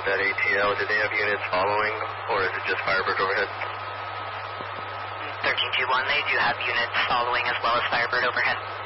with that ATL. Do they have units following, or is it just Firebird overhead? 1321, they do have units following as well as Firebird overhead.